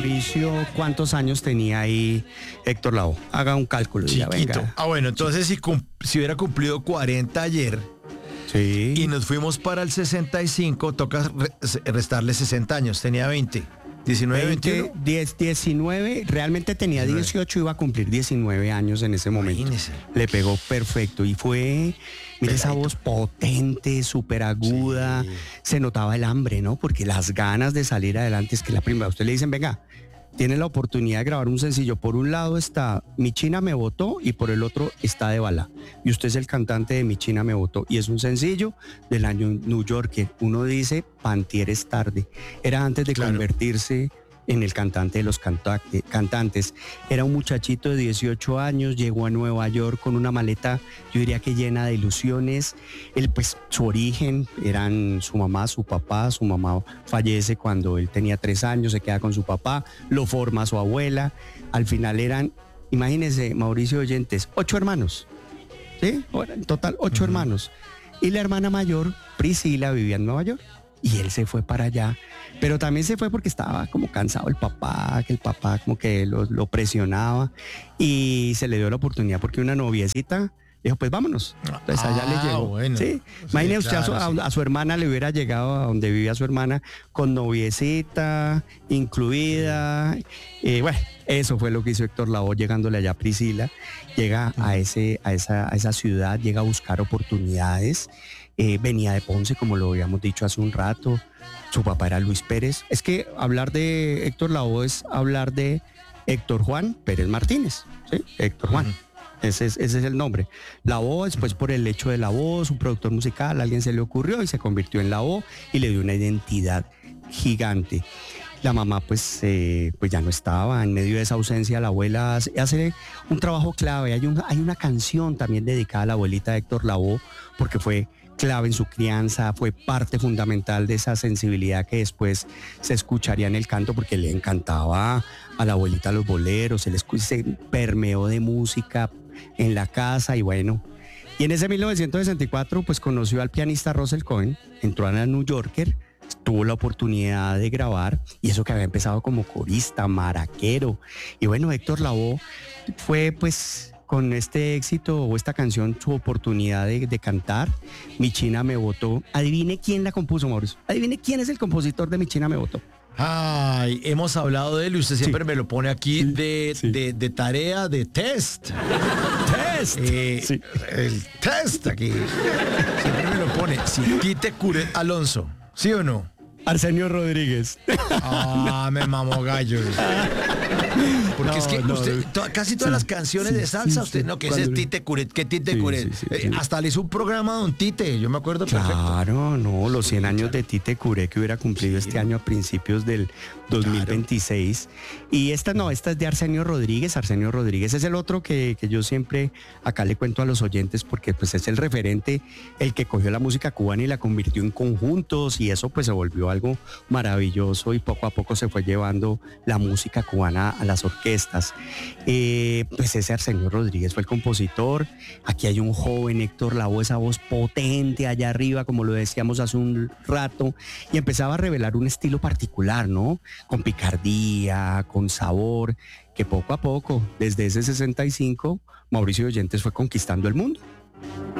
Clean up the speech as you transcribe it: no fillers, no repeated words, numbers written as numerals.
Mauricio, ¿cuántos años tenía ahí Héctor Lavoe? Haga un cálculo. Diga, Chiquito. venga. Bueno, entonces si hubiera cumplido 40 ayer Sí. y nos fuimos para el 65, toca restarle 60 años. Tenía 20. 19, 21. 19, realmente tenía 18, iba a cumplir 19 años en ese momento. Imagínese. Le pegó perfecto y fue, mire esa voz potente, súper aguda, Sí. se notaba el hambre, ¿no? Porque las ganas de salir adelante, es que la primera, usted le dicen, venga, tiene la oportunidad de grabar un sencillo. Por un lado está Mi China me votó y por el otro está De Bala. Y usted es el cantante de Mi China me votó. Y es un sencillo del año New Yorker. Uno dice, Pantier es tarde. Era antes de Claro. convertirse en el cantante de los cantantes. Era un muchachito de 18 años, llegó a Nueva York con una maleta, yo diría que llena de ilusiones. Él, pues, su origen eran su mamá, su papá. Su mamá fallece cuando él tenía 3 años, se queda con su papá, lo forma su abuela. Al final eran, imagínense, Mauricio Oyentes, 8 hermanos. ¿Sí? En total, 8 hermanos. Y la hermana mayor, Priscila, vivía en Nueva York. Y él se fue para allá, pero también se fue porque estaba como cansado el papá, que el papá como que lo presionaba, y se le dio la oportunidad porque una noviecita dijo, pues vámonos. Entonces allá le llegó. Bueno. Sí. Sí, Imagínese usted claro, sí. a su hermana le hubiera llegado a donde vivía su hermana con noviecita incluida. Bueno, eso fue lo que hizo Héctor Lavoe llegándole allá a Priscila. Llega a esa ciudad, llega a buscar oportunidades. Venía de Ponce, como lo habíamos dicho hace un rato. Su papá era Luis Pérez. Es que hablar de Héctor Lavoe es hablar de Héctor Juan Pérez Martínez. ¿Sí? Héctor Juan. Ese es el nombre. Lavoe, después por el hecho de la voz, un productor musical, a alguien se le ocurrió y se convirtió en Lavoe y le dio una identidad gigante. La mamá pues ya no estaba, en medio de esa ausencia la abuela hace un trabajo clave. Hay una canción también dedicada a la abuelita de Héctor Lavoe, porque fue clave en su crianza, fue parte fundamental de esa sensibilidad que después se escucharía en el canto, porque le encantaba a la abuelita los boleros, se permeó de música en la casa y bueno. Y en ese 1964 pues conoció al pianista Russell Cohen, entró a la New Yorker, tuvo la oportunidad de grabar, y eso que había empezado como corista, maraquero. Y bueno, Héctor Lavoe fue pues con este éxito o esta canción su oportunidad de cantar. Mi China me votó. Adivine quién la compuso, Mauricio. Adivine quién es el compositor de Mi China me votó. Ay, hemos hablado de él y usted siempre me lo pone aquí sí. de tarea, de test. ¡Test! Sí. El test aquí. Siempre me lo pone. Si Tite Curet Alonso, ¿sí o no? Arsenio Rodríguez. Ah, me mamó gallo. Porque es que usted, casi todas las canciones de salsa, usted no, que ese es Tite Curet, que Tite Curet. Hasta le hizo un programa a Don Tite, yo me acuerdo perfecto. Claro, no, los 100 años de Tite Curé que hubiera cumplido este año a principios del 2026. Y esta es de Arsenio Rodríguez. Arsenio Rodríguez es el otro que yo siempre acá le cuento a los oyentes, porque pues es el referente, el que cogió la música cubana y la convirtió en conjuntos, y eso pues se volvió algo maravilloso, y poco a poco se fue llevando la música cubana a las orquestas. Pues ese Arsenio Rodríguez fue el compositor. Aquí hay un joven Héctor Lavoe, esa voz potente allá arriba, como lo decíamos hace un rato, y empezaba a revelar un estilo particular, ¿no? Con picardía, con sabor, que poco a poco, desde ese 65, Mauricio Oyentes fue conquistando el mundo.